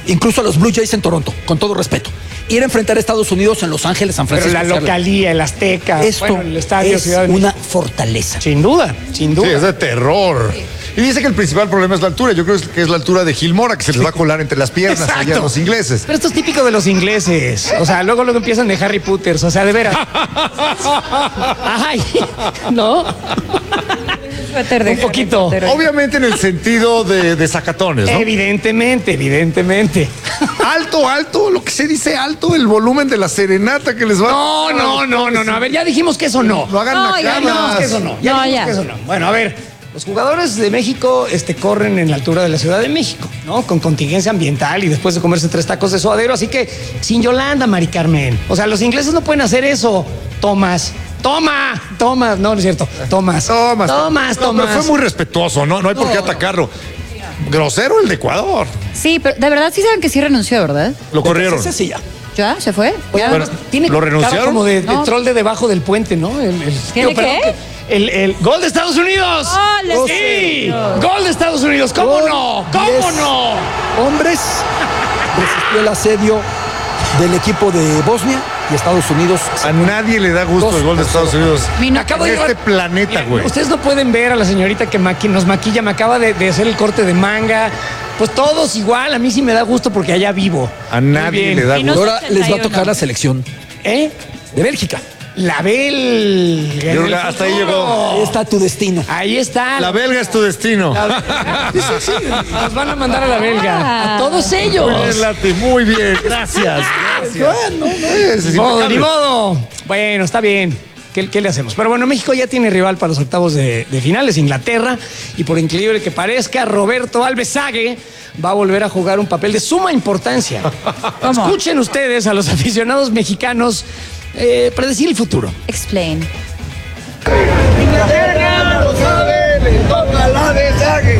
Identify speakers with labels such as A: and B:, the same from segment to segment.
A: incluso a los Blue Jays en Toronto, con todo respeto. Ir a enfrentar a Estados Unidos en Los Ángeles, San Francisco.
B: Pero la localía, el Azteca,
A: Esto
B: el estadio
A: es
B: Ciudad de
A: una
B: México.
A: fortaleza.
B: Sin duda, sin duda.
C: Sí, es de terror. Y dice que el principal problema es la altura. Yo creo que es la altura de Gilmora, que se les va a colar entre las piernas allá a los ingleses.
B: Pero esto es típico de los ingleses. O sea, luego empiezan de Harry Potters. O sea, de veras. Ay, ¿no? Un poquito.
C: Obviamente en el sentido de sacatones, ¿no?
B: Evidentemente.
C: Alto, lo que se dice alto, el volumen de la serenata que les va
B: No. A ver, ya dijimos que eso no.
C: No hagan
B: Ya dijimos
C: nacadas.
B: que eso no. Ya dijimos que eso no. Bueno, a ver. Los jugadores de México corren en la altura de la Ciudad de México, ¿no? Con contingencia ambiental y después de comerse 3 tacos de suadero. Así que sin Yolanda, Mari Carmen. O sea, los ingleses no pueden hacer eso. Tomás. No es cierto. Tomás.
C: No, pero fue muy respetuoso, ¿no? No hay por qué atacarlo. Grosero el de Ecuador.
D: Sí, pero de verdad sí saben que sí renunció, ¿verdad?
C: Lo corrieron.
A: Ese sí ya.
D: ¿Ya? ¿Se fue?
B: Oye,
C: Bueno,
B: tiene
C: ¿lo
B: cara
C: renunciaron?
B: como de
D: No.
B: troll de debajo del puente, ¿no?
D: ¿Tiene qué?
B: El gol de Estados Unidos.
D: ¡Gol de
B: Sí,
D: Estados Unidos!
B: gol de Estados Unidos. ¿Cómo
A: Gol
B: no?
A: 10 hombres resistió el asedio del equipo de Bosnia y Estados Unidos.
C: A nadie le da gusto el gol de Estados Unidos.
B: Acabo
C: En
B: de
C: este
B: llevar-
C: planeta, güey.
B: Ustedes no pueden ver a la señorita que nos maquilla. Me acaba de hacer el corte de manga. Pues todos igual. A mí sí me da gusto porque allá vivo.
C: A
B: Muy
C: nadie
B: bien.
C: le da
D: Y no-
C: gusto.
A: Ahora les va a tocar la selección
B: ¿Eh?
A: de Bélgica.
B: La belga.
C: Yo creo que hasta ahí llegó.
A: Ahí está tu destino.
B: Ahí está.
C: La belga es tu destino.
B: Sí. Nos van a mandar a la belga. A todos ellos.
C: Muy bien, Lati, muy bien. Gracias.
A: Bueno,
B: Ni modo. Bueno, está bien. ¿Qué le hacemos? Pero bueno, México ya tiene rival para los octavos de finales, Inglaterra, y por increíble que parezca, Roberto Alves Sague va a volver a jugar un papel de suma importancia.
D: ¿Cómo?
B: Escuchen ustedes a los aficionados mexicanos predecir el futuro.
D: Explain.
E: Inglaterra lo sabe, le toca la de Sague.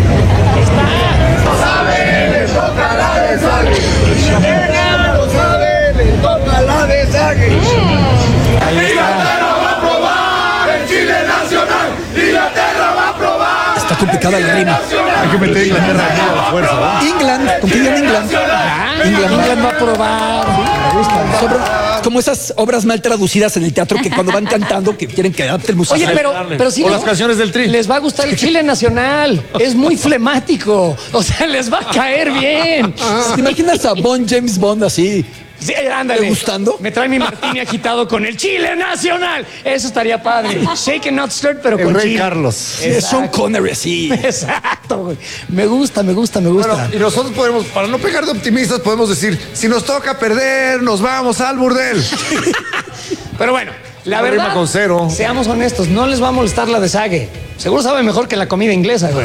E: Lo sabe, le toca la de Sague. Inglaterra lo sabe, le toca la de Sague. Inglaterra va a probar el Chile nacional. Inglaterra va a probar.
A: está complicada la rima.
C: Hay que meter Inglaterra aquí a la fuerza, ¿no?
A: England, confía en England.
B: England va a probar.
A: Me gusta. Como esas obras mal traducidas en el teatro que cuando van cantando que quieren que adapte el musical.
B: Oye, pero sí.
C: O las canciones del Tri.
B: Les va a gustar el Chile nacional. Es muy flemático. O sea, les va a caer bien.
A: ¿Te imaginas a James Bond así?
B: Sí, ándale.
A: ¿Te gustando?
B: Me trae mi martini agitado con el Chile nacional. Eso estaría padre. Shake and not stirred, pero
C: El
B: con
C: Rey
B: Chile.
C: Carlos.
A: Sí, es Sean Connery así.
B: Exacto, güey. Me gusta.
C: Bueno, y nosotros podemos, para no pegar de optimistas, podemos decir, si nos toca perder, nos vamos al burdel.
B: Pero bueno, la
C: Una
B: verdad,
C: rima con cero.
B: seamos honestos, no les va a molestar la de Sague. Seguro sabe mejor que la comida inglesa, güey.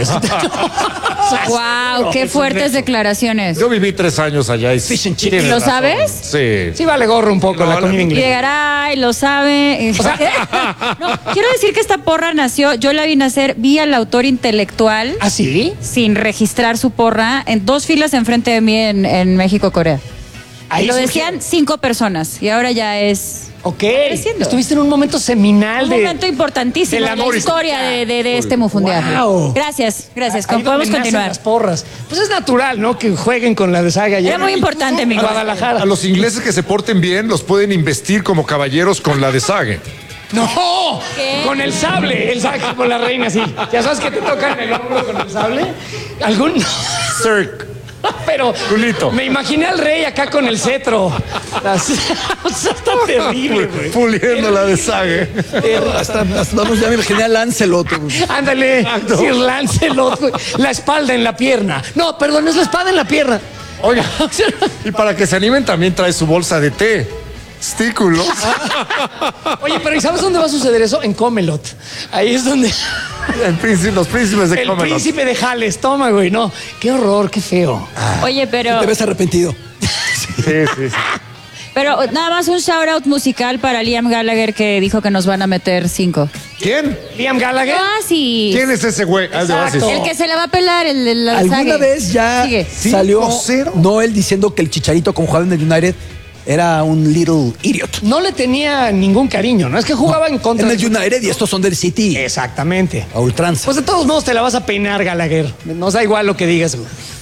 D: Wow, qué fuertes declaraciones.
C: Yo viví 3 años allá y
A: Fish and
D: ¿Y
A: chips.
D: lo sabes?
C: Sí.
B: Sí vale gorro un poco
C: No,
B: la comida
D: Y
B: inglesa.
D: llegará y lo sabe. No, quiero decir que esta porra nació, yo la vi nacer vía el autor intelectual,
B: ¿Ah, sí?
D: sin registrar su porra, en 2 filas enfrente de mí en México, Corea.
B: Ahí
D: Y lo
B: surgió.
D: decían 5 personas y ahora ya es
B: Ok.
D: creciendo.
B: Estuviste en un momento seminal
D: un
B: de...
D: momento importantísimo
B: del
D: en la
B: amor
D: historia de este mundial.
B: Wow.
D: Gracias.
B: Ahí donde
D: Podemos
B: nacen
D: continuar.
B: las porras. Pues es natural, ¿no? Que jueguen con la de Saga allá.
D: Era muy importante,
B: en
D: amigo.
B: Guadalajara.
C: A los ingleses que se porten bien los pueden investir como caballeros con la de Sage.
B: ¡No!
D: ¿Qué?
B: Con el sable como la reina, sí. ¿Ya sabes que te tocan el hombro con el sable? ¿Algún?
C: Sir.
B: Pero
C: Culito.
B: me imaginé al rey acá con el cetro. O sea, está terrible, güey.
C: Puliendo la de Sage.
A: Hasta vamos, ya me imaginé a Lancelot.
B: Ándale, Sir Lancelot, güey. La espalda en la pierna. No, perdón, es la espada en la pierna.
C: Oiga, y para que se animen también trae su bolsa de té. Stículos.
B: Oye, pero ¿y sabes dónde va a suceder eso? En Comelot. Ahí es donde...
C: Los príncipes de
B: El
C: Comelot.
B: príncipe de Jales. Toma, güey. No, qué horror, qué feo.
D: Oye, pero
A: Te ves arrepentido.
C: Sí.
D: Pero nada más un shout out musical para Liam Gallagher que dijo que nos van a meter 5.
C: ¿Quién?
B: Liam Gallagher.
D: Ah, sí.
C: ¿Quién es ese güey? Ah, el de Oasis.
B: Exacto.
D: El que se la va a pelar, el de la
A: ¿Alguna
D: Sague.
A: vez ya
D: Sigue.
A: salió
C: 5-0?
A: Noel diciendo que el Chicharito, como jugaba en el United, era un little idiot?
B: No le tenía ningún cariño, ¿no? Es que jugaba en contra.
A: En el United y estos son del City
B: Exactamente.
A: a ultranza.
B: Pues de todos modos te la vas a peinar, Gallagher. Nos da igual lo que digas, güey.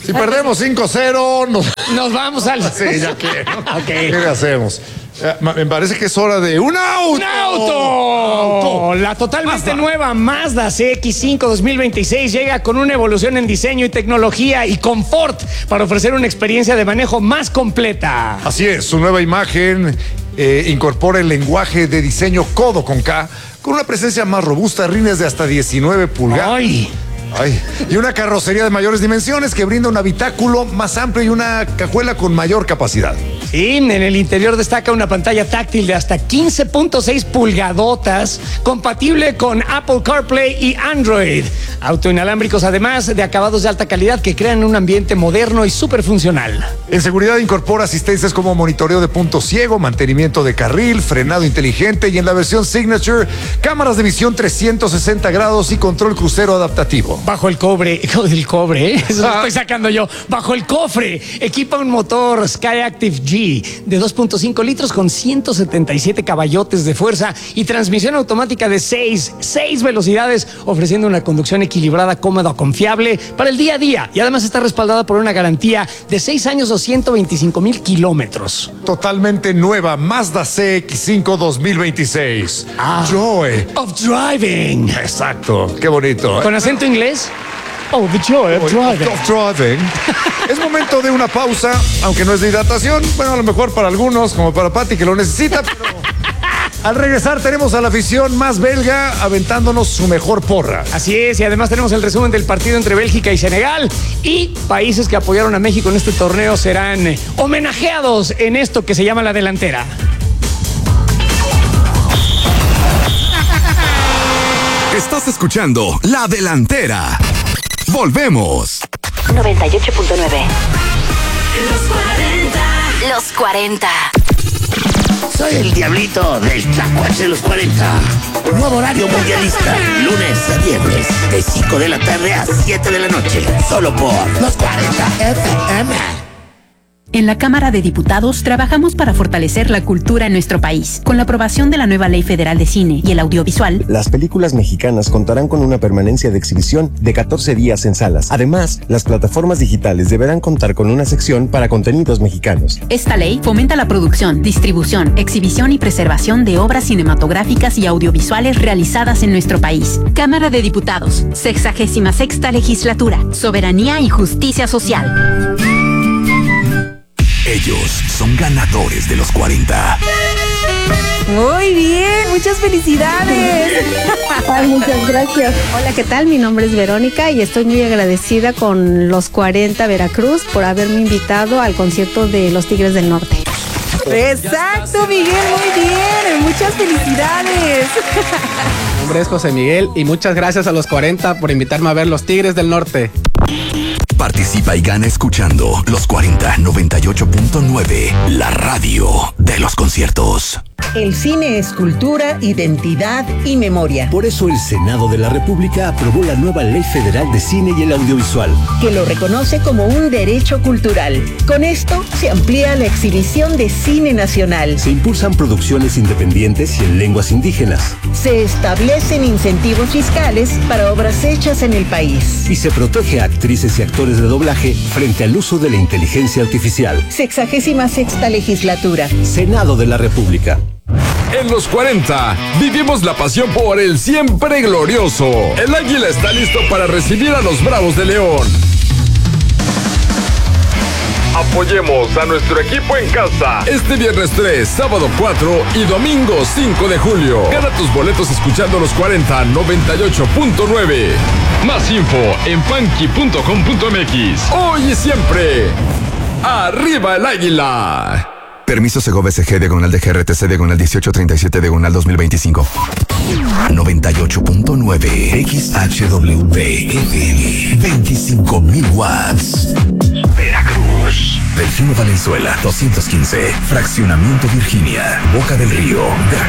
C: Si perdemos 5-0,
B: Nos vamos al...
C: Sí, ya que.
B: Ok.
C: ¿Qué le hacemos? Me parece que es hora de un auto.
B: ¡Un auto! La totalmente nueva Mazda CX-5 2026 llega con una evolución en diseño y tecnología y confort para ofrecer una experiencia de manejo más completa.
C: Así es, su nueva imagen incorpora el lenguaje de diseño codo con K, con una presencia más robusta, rines de hasta 19 pulgadas. Y una carrocería de mayores dimensiones que brinda un habitáculo más amplio y una cajuela con mayor capacidad.
B: Sí, en el interior destaca una pantalla táctil de hasta 15.6 pulgadotas, compatible con Apple CarPlay y Android. Autoinalámbricos, además de acabados de alta calidad que crean un ambiente moderno y súper funcional.
C: En seguridad incorpora asistencias como monitoreo de punto ciego, mantenimiento de carril, frenado inteligente y en la versión Signature, cámaras de visión 360 grados y control crucero adaptativo.
B: Bajo el cobre, eso lo estoy sacando yo. Bajo el cofre, equipa un motor Skyactiv G de 2.5 litros con 177 caballotes de fuerza y transmisión automática de 6 velocidades, ofreciendo una conducción equilibrada, cómoda, confiable para el día a día. Y además está respaldada por una garantía de 6 años o 125,000 kilómetros.
C: Totalmente nueva Mazda CX-5 2026. Joy
B: of driving.
C: Exacto, qué bonito.
B: Con acento inglés. Oh, the joy of driving.
C: Of driving. Es momento de una pausa, aunque no es de hidratación. Bueno, a lo mejor para algunos, como para Pati, que lo necesita, pero al regresar tenemos a la afición más belga aventándonos su mejor porra.
B: Así es, y además tenemos el resumen del partido entre Bélgica y Senegal. Y países que apoyaron a México en este torneo serán homenajeados en esto que se llama la delantera.
F: Estás escuchando La Delantera. Volvemos.
G: 98.9. Los 40.
H: Soy el diablito del Tlacuache de los 40. Nuevo horario mundialista. Lunes a viernes. De 5 de la tarde a 7 de la noche. Solo por los 40 FM.
I: En la Cámara de Diputados trabajamos para fortalecer la cultura en nuestro país. Con la aprobación de la nueva Ley Federal de Cine y el Audiovisual,
J: las películas mexicanas contarán con una permanencia de exhibición de 14 días en salas. Además, las plataformas digitales deberán contar con una sección para contenidos mexicanos.
I: Esta ley fomenta la producción, distribución, exhibición y preservación de obras cinematográficas y audiovisuales realizadas en nuestro país. Cámara de Diputados, 66ª Legislatura, Soberanía y Justicia Social.
F: Ellos son ganadores de los 40.
K: Muy bien, muchas felicidades.
L: Ay, muchas gracias.
K: Hola, ¿qué tal? Mi nombre es Verónica y estoy muy agradecida con los 40 Veracruz por haberme invitado al concierto de los Tigres del Norte.
L: Exacto, Miguel, muy bien. Muchas felicidades.
M: Mi nombre es José Miguel y muchas gracias a los 40 por invitarme a ver los Tigres del Norte.
F: Participa y gana escuchando Los 40 98.9, la radio de los conciertos.
N: El cine es cultura, identidad y memoria.
O: Por eso el Senado de la República aprobó la nueva Ley Federal de Cine y el Audiovisual,
N: que lo reconoce como un derecho cultural. Con esto se amplía la exhibición de cine nacional.
O: Se impulsan producciones independientes y en lenguas indígenas.
N: Se establecen incentivos fiscales para obras hechas en el país.
O: Y se protege a actrices y actores de doblaje frente al uso de la inteligencia artificial.
N: 66ª Legislatura.
O: Senado de la República.
P: En los 40 vivimos la pasión por el siempre glorioso. El Águila está listo para recibir a los Bravos de León. Apoyemos a nuestro equipo en casa. Este viernes 3, sábado 4 y domingo 5 de julio. Gana tus boletos escuchando los 40 98.9. Más info en funky.com.mx. Hoy y siempre, ¡arriba el Águila!
F: Permiso Segovia SG diagonal de GRTC diagonal 1837 diagonal 2025. 98.9 XHWB FM 25,000 watts. Veracruz. Delfino Valenzuela 215. Fraccionamiento Virginia. Boca del Río.